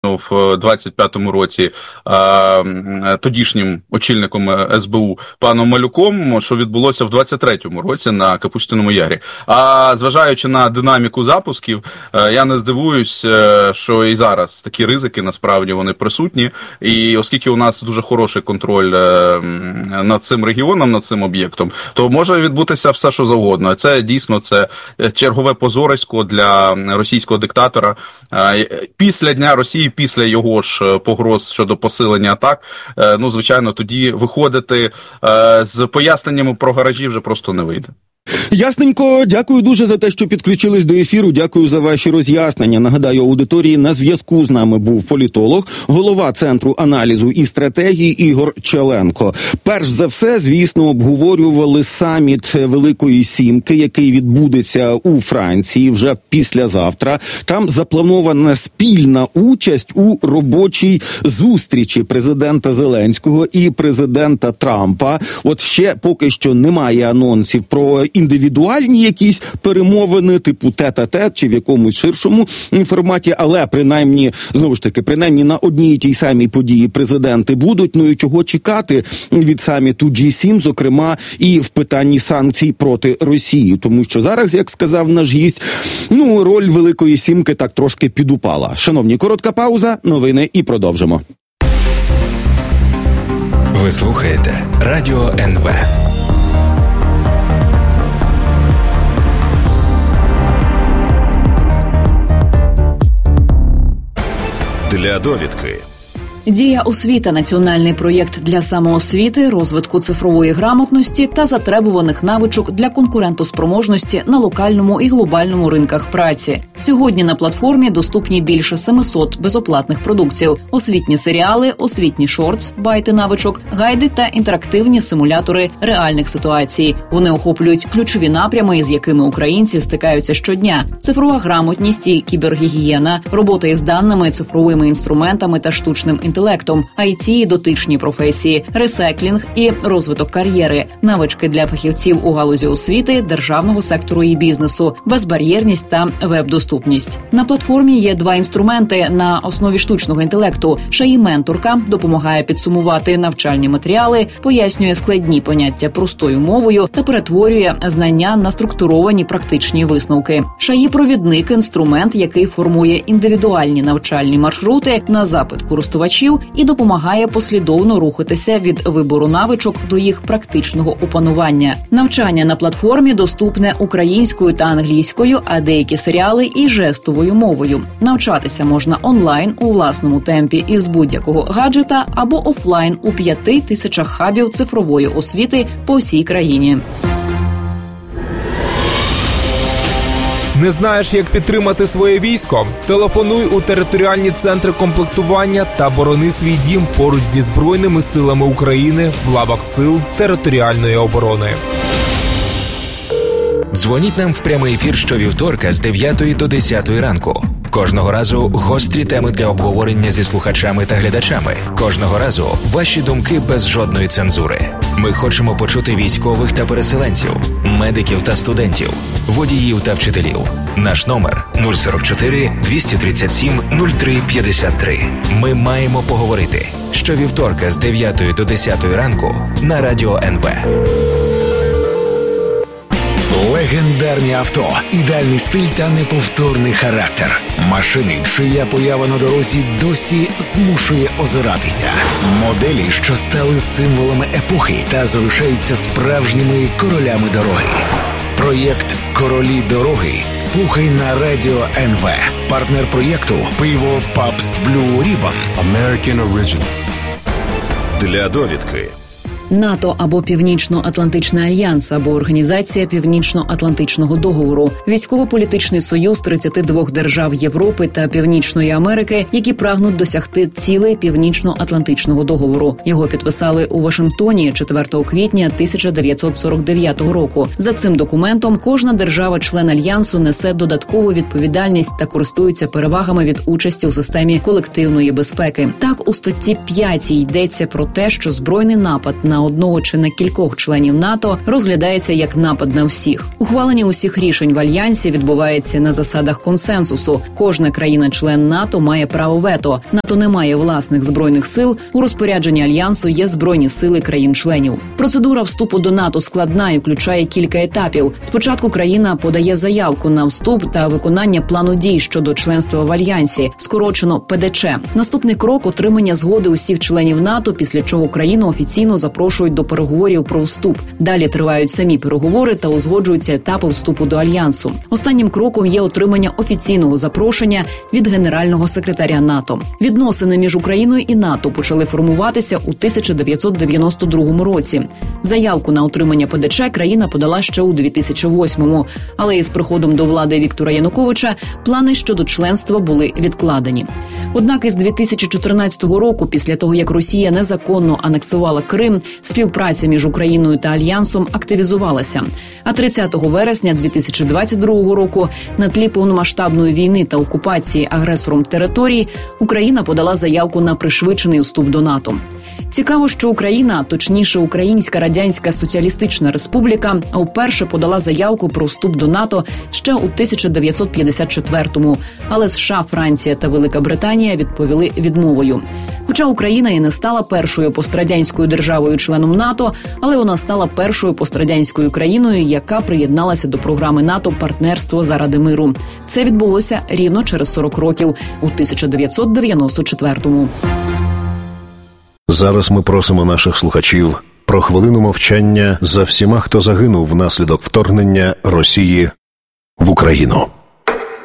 в 25-му році тодішнім очільником СБУ паном Малюком, що відбулося в 23-му році на Капустиному Ярі. А зважаючи на динаміку запусків, я не здивуюсь, що і зараз такі ризики, насправді, вони присутні. І оскільки у нас дуже хороший контроль над цим регіоном, над цим об'єктом, то може відбутися все, що завгодно. Це дійсно це чергове позорисько для російського диктатора. Після Дня Росії, після його ж погроз щодо посилення атак, звичайно, тоді виходити з поясненнями про гаражі вже просто не вийде. Ясненько, дякую дуже за те, що підключились до ефіру, дякую за ваші роз'яснення. Нагадаю аудиторії, на зв'язку з нами був політолог, голова Центру аналізу і стратегії Ігор Челенко. Перш за все, звісно, обговорювали саміт Великої Сімки, який відбудеться у Франції вже післязавтра. Там запланована спільна участь у робочій зустрічі президента Зеленського і президента Трампа. От ще поки що немає анонсів про індивідуальні якісь перемовини, типу тет-а-тет чи в якомусь ширшому форматі, але принаймні на одній і тій самій події президенти будуть. Ну і чого чекати від саміту G7, зокрема і в питанні санкцій проти Росії, тому що зараз, як сказав наш гість, роль Великої Сімки так трошки підупала. Шановні, коротка пауза, новини і продовжимо. Ви слухаєте Радіо НВ. Для довідки. Дія освіта – національний проєкт для самоосвіти, розвитку цифрової грамотності та затребуваних навичок для конкурентоспроможності на локальному і глобальному ринках праці. Сьогодні на платформі доступні більше 700 безоплатних продуктів: освітні серіали, освітні шортс, байти навичок, гайди та інтерактивні симулятори реальних ситуацій. Вони охоплюють ключові напрями, з якими українці стикаються щодня: цифрова грамотність і кібергігієна, робота із даними, цифровими інструментами та штучним інтелектом, IT і дотичні професії, ресайклінг і розвиток кар'єри, навички для фахівців у галузі освіти, державного сектору і бізнесу, безбар'єрність та веб-доступність. На платформі є 2 інструменти на основі штучного інтелекту. Шаї-менторка допомагає підсумувати навчальні матеріали, пояснює складні поняття простою мовою та перетворює знання на структуровані практичні висновки. Шаї-провідник – інструмент, який формує індивідуальні навчальні маршрути на запит користувачів і допомагає послідовно рухатися від вибору навичок до їх практичного опанування. Навчання на платформі доступне українською та англійською, а деякі серіали і жестовою мовою. Навчатися можна онлайн у власному темпі із будь-якого гаджета або офлайн у 5000 хабів цифрової освіти по всій країні. Не знаєш, як підтримати своє військо? Телефонуй у територіальні центри комплектування та борони свій дім поруч зі Збройними силами України в лавах Сил територіальної оборони. Дзвоніть нам в прямий ефір щовівторка з 9 до 10 ранку. Кожного разу гострі теми для обговорення зі слухачами та глядачами. Кожного разу ваші думки без жодної цензури. Ми хочемо почути військових та переселенців, медиків та студентів, водіїв та вчителів. Наш номер 044 237 03 53. Ми маємо поговорити. Щовівторка з 9 до 10 ранку на Радіо НВ. Легендарні авто, ідеальний стиль та неповторний характер. Машини, чия поява на дорозі досі змушує озиратися. Моделі, що стали символами епохи та залишаються справжніми королями дороги. Проєкт «Королі дороги» слухай на Радіо НВ. Партнер проєкту – пиво Pabst Blue Ribbon. American Original. Для довідки. НАТО або Північно-Атлантичний альянс, або Організація Північно-Атлантичного договору – військово-політичний союз 32 держав Європи та Північної Америки, які прагнуть досягти цілей Північно-Атлантичного договору. Його підписали у Вашингтоні 4 квітня 1949 року. За цим документом кожна держава-член альянсу несе додаткову відповідальність та користується перевагами від участі у системі колективної безпеки. Так, у статті 5 йдеться про те, що збройний напад на на одного чи на кількох членів НАТО розглядається як напад на всіх. Ухвалення усіх рішень в альянсі відбувається на засадах консенсусу. Кожна країна-член НАТО має право вето. НАТО не має власних збройних сил. У розпорядженні альянсу є збройні сили країн-членів. Процедура вступу до НАТО складна і включає кілька етапів. Спочатку країна подає заявку на вступ та виконання плану дій щодо членства в альянсі, скорочено ПДЧ. Наступний крок – отримання згоди усіх членів НАТО, після чого країну офіційно запрошують до переговорів про вступ. Далі тривають самі переговори та узгоджуються етапи вступу до альянсу. Останнім кроком є отримання офіційного запрошення від генерального секретаря НАТО. Відносини між Україною і НАТО почали формуватися у 1992 році. Заявку на отримання ПДЧ країна подала ще у 2008-му, але із приходом до влади Віктора Януковича плани щодо членства були відкладені. Однак із 2014 року, після того, як Росія незаконно анексувала Крим, співпраця між Україною та Альянсом активізувалася. А 30 вересня 2022 року на тлі повномасштабної війни та окупації агресором території Україна подала заявку на пришвидшений вступ до НАТО. Цікаво, що Україна, а точніше Українська Радянська Соціалістична Республіка, вперше подала заявку про вступ до НАТО ще у 1954-му, але США, Франція та Велика Британія відповіли відмовою. Хоча Україна і не стала першою пострадянською державою-членом НАТО, але вона стала першою пострадянською країною, яка приєдналася до програми НАТО «Партнерство заради миру». Це відбулося рівно через 40 років, у 1994-му. Зараз ми просимо наших слухачів про хвилину мовчання за всіма, хто загинув внаслідок вторгнення Росії в Україну.